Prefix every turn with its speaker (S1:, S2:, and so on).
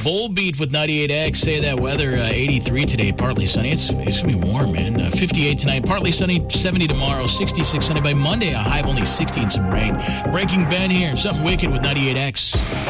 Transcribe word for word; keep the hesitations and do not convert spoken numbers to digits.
S1: Volbeat with ninety-eight X. Say that weather, uh, eighty-three today, partly sunny. It's, it's going to be warm, man. Uh, fifty-eight tonight, partly sunny, seventy tomorrow, sixty-six sunny. By Monday, a high of only sixty and some rain. Breaking Ben here, something wicked with ninety-eight X.